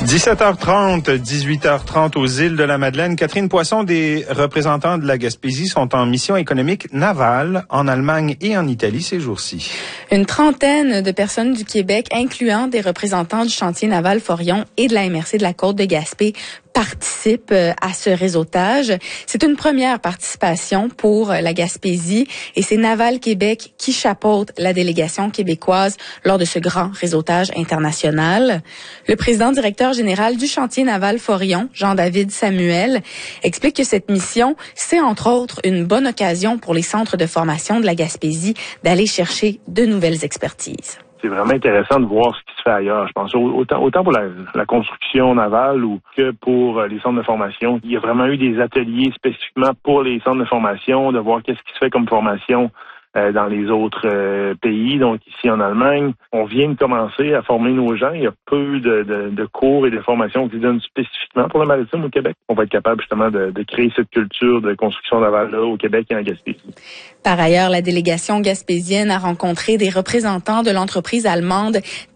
17h30, 18h30 aux îles de la Madeleine. Catherine Poisson, des représentants de la Gaspésie sont en mission économique navale en Allemagne et en Italie ces jours-ci. Une trentaine de personnes du Québec, incluant des représentants du chantier naval Forion et de la MRC de la Côte de Gaspé, participent à ce réseautage. C'est une première participation pour la Gaspésie et c'est Naval Québec qui chapeaute la délégation québécoise lors de ce grand réseautage international. Le président directeur général du chantier naval Forion, Jean-David Samuel, explique que cette mission, c'est entre autres une bonne occasion pour les centres de formation de la Gaspésie d'aller chercher de nouvelles expertises. C'est vraiment intéressant de voir ce qui se fait ailleurs. Je pense autant pour la construction navale ou que pour les centres de formation. Il y a vraiment eu des ateliers spécifiquement pour les centres de formation, de voir qu'est-ce qui se fait comme formation dans les autres pays. Donc ici en Allemagne, on vient de commencer à former nos gens. Il y a peu de cours et de formations qui se donnent spécifiquement pour le maritime au Québec. On va être capable justement de créer cette culture de construction navale-là au Québec et en Gaspésie. Par ailleurs, la délégation gaspésienne a rencontré des représentants de l'entreprise allemande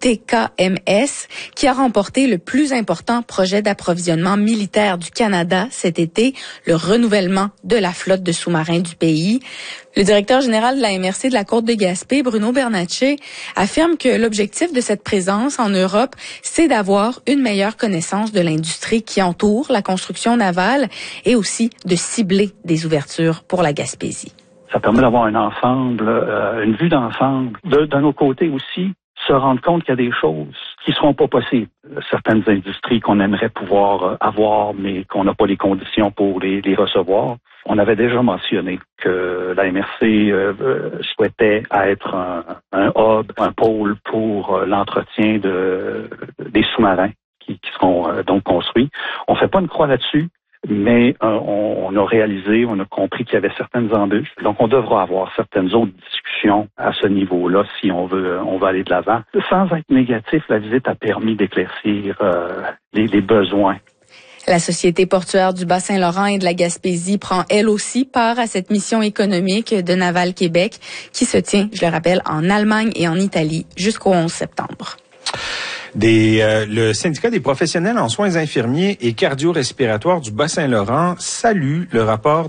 TKMS, qui a remporté le plus important projet d'approvisionnement militaire du Canada cet été, le renouvellement de la flotte de sous-marins du pays. Le directeur général de la MRC de la Côte de Gaspé, Bruno Bernatchez, affirme que l'objectif de cette présence en Europe, c'est d'avoir une meilleure connaissance de l'industrie qui entoure la construction navale et aussi de cibler des ouvertures pour la Gaspésie. Ça permet d'avoir un ensemble, une vue d'ensemble. D'un autre côté aussi, se rendre compte qu'il y a des choses qui seront pas possibles. Certaines industries qu'on aimerait pouvoir avoir, mais qu'on n'a pas les conditions pour les recevoir. On avait déjà mentionné que la MRC souhaitait être un hub, un pôle pour l'entretien des sous-marins qui seront donc construits. On fait pas une croix là-dessus. Mais on a réalisé, on a compris qu'il y avait certaines embûches. Donc, on devra avoir certaines autres discussions à ce niveau-là si on veut aller de l'avant. Sans être négatif, la visite a permis d'éclaircir les besoins. La Société portuaire du Bas-Saint-Laurent et de la Gaspésie prend elle aussi part à cette mission économique de Naval Québec qui se tient, je le rappelle, en Allemagne et en Italie jusqu'au 11 septembre. Le syndicat des professionnels en soins infirmiers et cardio-respiratoires du Bas-Saint-Laurent salue le report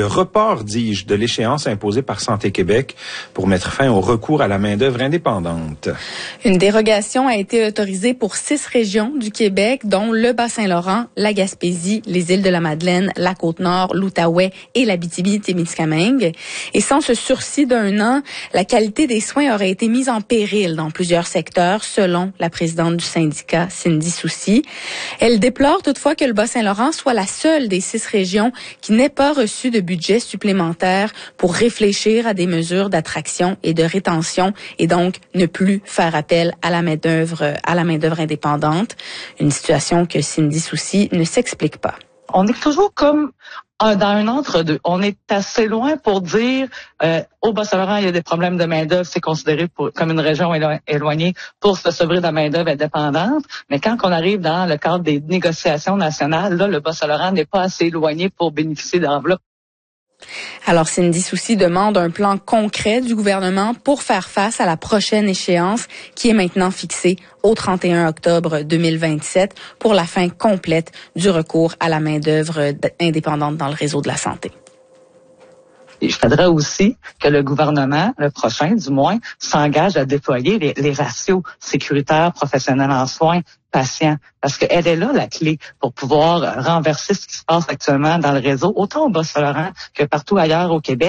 de l'échéance imposée par Santé Québec pour mettre fin au recours à la main-d'œuvre indépendante. Une dérogation a été autorisée pour 6 régions du Québec, dont le Bas-Saint-Laurent, la Gaspésie, les îles de la Madeleine, la Côte-Nord, l'Outaouais et l'Abitibi-Témiscamingue. Et sans ce sursis d'1 an, la qualité des soins aurait été mise en péril dans plusieurs secteurs, selon la présidente du syndicat, Cindy Soucy. Elle déplore toutefois que le Bas-Saint-Laurent soit la seule des 6 régions qui n'ait pas reçu de budget supplémentaire pour réfléchir à des mesures d'attraction et de rétention et donc ne plus faire appel à la main-d'œuvre indépendante. Une situation que Cindy Soucy ne s'explique pas. On est toujours comme dans un entre-deux. On est assez loin pour dire au Bas-Saint-Laurent, il y a des problèmes de main-d'œuvre, c'est considéré comme une région éloignée pour se sevrer de la main-d'œuvre indépendante. Mais quand on arrive dans le cadre des négociations nationales, là, le Bas-Saint-Laurent n'est pas assez éloigné pour bénéficier d'enveloppes. Alors, Cindy Soucy demande un plan concret du gouvernement pour faire face à la prochaine échéance qui est maintenant fixée au 31 octobre 2027 pour la fin complète du recours à la main-d'œuvre indépendante dans le réseau de la santé. Il faudrait aussi que le gouvernement, le prochain du moins, s'engage à déployer les ratios sécuritaires professionnels en soins patients, parce qu'elle est là la clé pour pouvoir renverser ce qui se passe actuellement dans le réseau, autant au Bas-Saint-Laurent que partout ailleurs au Québec.